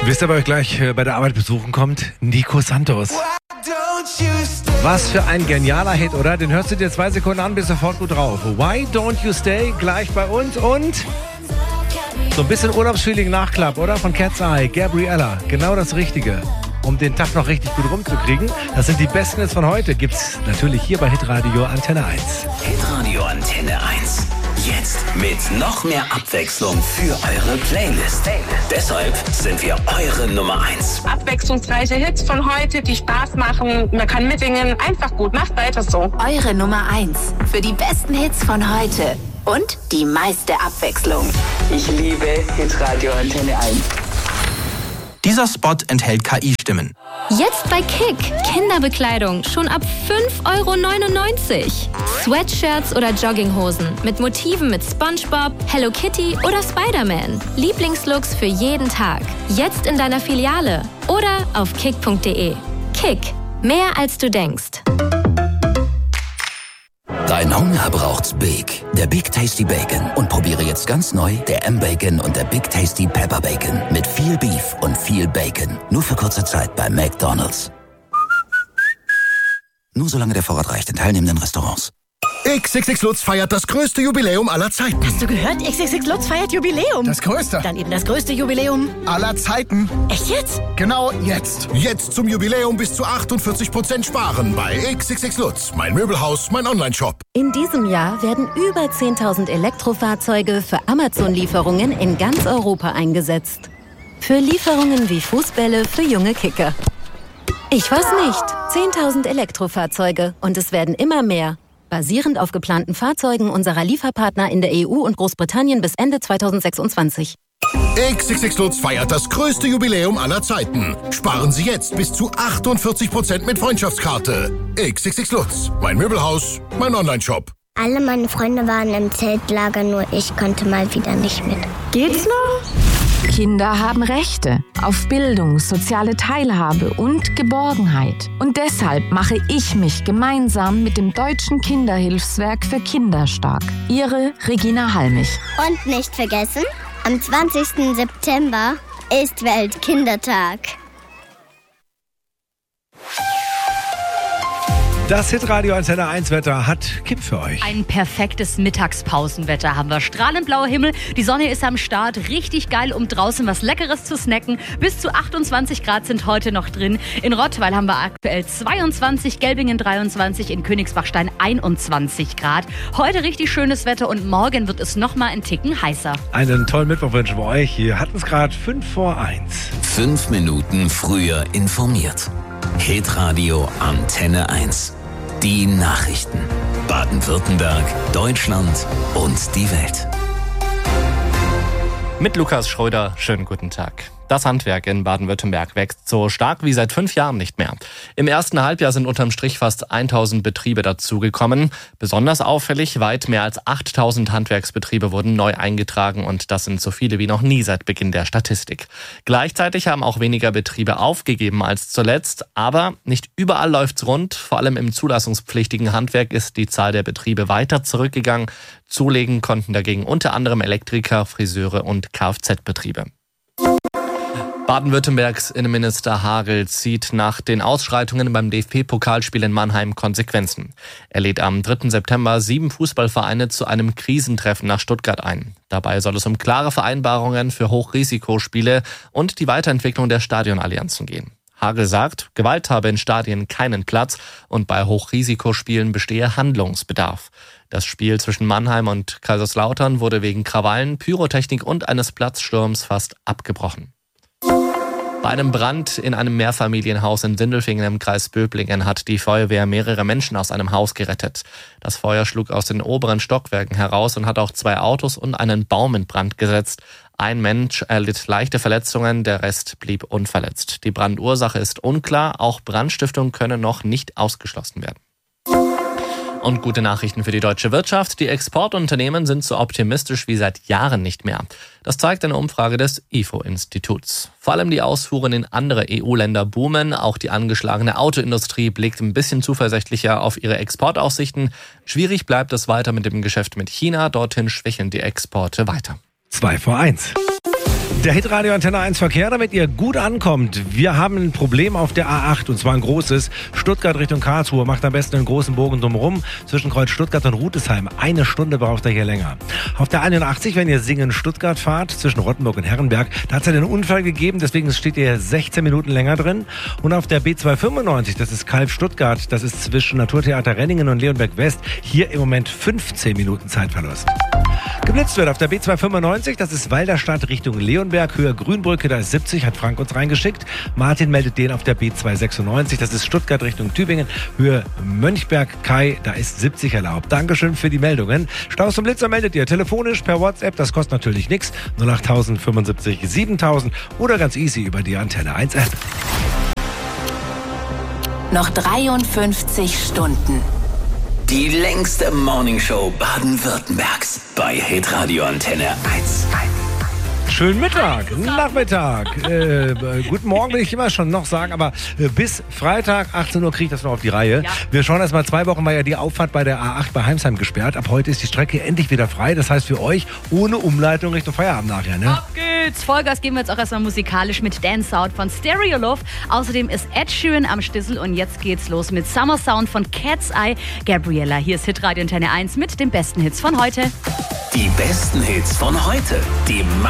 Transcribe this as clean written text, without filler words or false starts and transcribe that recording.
Wisst ihr, wer euch gleich bei der Arbeit besuchen kommt? Nico Santos. Was für ein genialer Hit, oder? Den hörst du dir 2 Sekunden an, bist sofort gut drauf. Why Don't You Stay gleich bei uns und so ein bisschen Urlaubsfeeling Nachklapp, oder? Von Cat's Eye, Gabriella. Genau das Richtige, um den Tag noch richtig gut rumzukriegen. Das sind die besten Hits von heute. Gibt's natürlich hier bei Hitradio Antenne 1. Hitradio Antenne 1. Jetzt mit noch mehr Abwechslung für eure Playlist. Deshalb sind wir eure Nummer 1. Abwechslungsreiche Hits von heute, die Spaß machen. Man kann mitsingen. Einfach gut. Macht weiter so. Eure Nummer 1 für die besten Hits von heute. Und die meiste Abwechslung. Ich liebe Hitradio Antenne 1. Dieser Spot enthält KI-Stimmen. Jetzt bei Kick. Kinderbekleidung schon ab 5,99 €. Sweatshirts oder Jogginghosen mit Motiven mit SpongeBob, Hello Kitty oder Spider-Man. Lieblingslooks für jeden Tag. Jetzt in deiner Filiale oder auf kick.de. Kick. Mehr als du denkst. Dein Hunger braucht's Big. Der Big Tasty Bacon. Und probiere jetzt ganz neu der M-Bacon und der Big Tasty Pepper Bacon. Mit viel Beef und viel Bacon. Nur für kurze Zeit bei McDonald's. Nur solange der Vorrat reicht in teilnehmenden Restaurants. XXX Lutz feiert das größte Jubiläum aller Zeiten. Hast du gehört? XXX Lutz feiert Jubiläum. Das größte. Dann eben das größte Jubiläum aller Zeiten. Echt jetzt? Genau jetzt. Jetzt zum Jubiläum bis zu 48% sparen bei XXX Lutz. Mein Möbelhaus, mein Onlineshop. In diesem Jahr werden über 10.000 Elektrofahrzeuge für Amazon-Lieferungen in ganz Europa eingesetzt. Für Lieferungen wie Fußbälle für junge Kicker. Ich weiß nicht. 10.000 Elektrofahrzeuge und es werden immer mehr. Basierend auf geplanten Fahrzeugen unserer Lieferpartner in der EU und Großbritannien bis Ende 2026. XXX Lutz feiert das größte Jubiläum aller Zeiten. Sparen Sie jetzt bis zu 48% mit Freundschaftskarte. XXX Lutz. Mein Möbelhaus, mein Onlineshop. Alle meine Freunde waren im Zeltlager, nur ich konnte mal wieder nicht mit. Geht's noch? Kinder haben Rechte auf Bildung, soziale Teilhabe und Geborgenheit. Und deshalb mache ich mich gemeinsam mit dem Deutschen Kinderhilfswerk für Kinder stark. Ihre Regina Halmich. Und nicht vergessen, am 20. September ist Weltkindertag. Das Hitradio Antenne 1 Wetter hat Kim für euch. Ein perfektes Mittagspausenwetter haben wir. Strahlend blauer Himmel, die Sonne ist am Start. Richtig geil, um draußen was Leckeres zu snacken. Bis zu 28 Grad sind heute noch drin. In Rottweil haben wir aktuell 22, Gelbingen 23, in Königsbachstein 21 Grad. Heute richtig schönes Wetter und morgen wird es nochmal einen Ticken heißer. Einen tollen Mittwoch wünschen wir euch. Hier hatten es gerade 5 vor 1. 5 Minuten früher informiert. Hitradio Antenne 1. Die Nachrichten. Baden-Württemberg, Deutschland und die Welt. Mit Lukas Schröder, schönen guten Tag. Das Handwerk in Baden-Württemberg wächst so stark wie seit 5 Jahren nicht mehr. Im ersten Halbjahr sind unterm Strich fast 1000 Betriebe dazugekommen. Besonders auffällig, weit mehr als 8000 Handwerksbetriebe wurden neu eingetragen und das sind so viele wie noch nie seit Beginn der Statistik. Gleichzeitig haben auch weniger Betriebe aufgegeben als zuletzt, aber nicht überall läuft's rund. Vor allem im zulassungspflichtigen Handwerk ist die Zahl der Betriebe weiter zurückgegangen. Zulegen konnten dagegen unter anderem Elektriker, Friseure und Kfz-Betriebe. Baden-Württembergs Innenminister Hagel zieht nach den Ausschreitungen beim DFB-Pokalspiel in Mannheim Konsequenzen. Er lädt am 3. September 7 Fußballvereine zu einem Krisentreffen nach Stuttgart ein. Dabei soll es um klare Vereinbarungen für Hochrisikospiele und die Weiterentwicklung der Stadionallianzen gehen. Hagel sagt, Gewalt habe in Stadien keinen Platz und bei Hochrisikospielen bestehe Handlungsbedarf. Das Spiel zwischen Mannheim und Kaiserslautern wurde wegen Krawallen, Pyrotechnik und eines Platzsturms fast abgebrochen. Bei einem Brand in einem Mehrfamilienhaus in Sindelfingen im Kreis Böblingen hat die Feuerwehr mehrere Menschen aus einem Haus gerettet. Das Feuer schlug aus den oberen Stockwerken heraus und hat auch 2 Autos und einen Baum in Brand gesetzt. Ein Mensch erlitt leichte Verletzungen, der Rest blieb unverletzt. Die Brandursache ist unklar, auch Brandstiftungen können noch nicht ausgeschlossen werden. Und gute Nachrichten für die deutsche Wirtschaft. Die Exportunternehmen sind so optimistisch wie seit Jahren nicht mehr. Das zeigt eine Umfrage des IFO-Instituts. Vor allem die Ausfuhren in andere EU-Länder boomen. Auch die angeschlagene Autoindustrie blickt ein bisschen zuversichtlicher auf ihre Exportaussichten. Schwierig bleibt es weiter mit dem Geschäft mit China. Dorthin schwächeln die Exporte weiter. 2 vor 1. Der Hitradio Antenne 1 Verkehr, damit ihr gut ankommt. Wir haben ein Problem auf der A8 und zwar ein großes. Stuttgart Richtung Karlsruhe macht am besten einen großen Bogen drumherum. Zwischen Kreuz Stuttgart und Rudesheim. 1 Stunde braucht ihr hier länger. Auf der 81, wenn ihr Singen-Stuttgart fahrt, zwischen Rottenburg und Herrenberg, da hat es einen Unfall gegeben, deswegen steht ihr 16 Minuten länger drin. Und auf der B295, das ist Kalf-Stuttgart, das ist zwischen Naturtheater Renningen und Leonberg West, hier im Moment 15 Minuten Zeitverlust. Geblitzt wird auf der B295, das ist Walderstadt Richtung Leonberg, Höhe Grünbrücke, da ist 70, hat Frank uns reingeschickt. Martin meldet den auf der B296, das ist Stuttgart Richtung Tübingen, Höhe Mönchberg-Kai, da ist 70 erlaubt. Dankeschön für die Meldungen. Staus und Blitzer meldet ihr telefonisch per WhatsApp, das kostet natürlich nichts, 08000 75 7000 oder ganz easy über die Antenne 1 App. Noch 53 Stunden. Die längste Morningshow Baden-Württembergs bei Hitradio Antenne 1. Schönen Mittag, Nachmittag, guten Morgen will ich immer schon noch sagen, aber bis Freitag 18 Uhr kriege ich das noch auf die Reihe. Ja. Wir schauen erst mal, 2 Wochen war ja die Auffahrt bei der A8 bei Heimsheim gesperrt. Ab heute ist die Strecke endlich wieder frei, das heißt für euch ohne Umleitung Richtung Feierabend nachher, ne? Auf geht's! Vollgas geben wir jetzt auch erstmal musikalisch mit Dance Out von Stereo Love. Außerdem ist Ed Sheeran am Stissel und jetzt geht's los mit Summer Sound von Cat's Eye. Gabriella, hier ist Hitradio Antenne 1 mit den besten Hits von heute. Die besten Hits von heute. Die